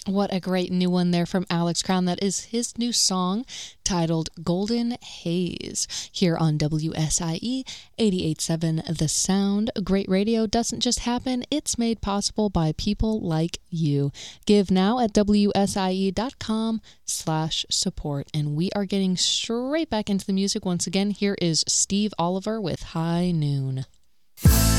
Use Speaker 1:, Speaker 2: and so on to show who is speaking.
Speaker 1: What a great new one there from Alex Crown. That is his new song titled Golden Haze here on WSIE 88.7 The Sound. Great radio doesn't just happen, it's made possible by people like you. Give now at WSIE.com/support. And we are getting straight back into the music once again. Here is Steve Oliver with High Noon.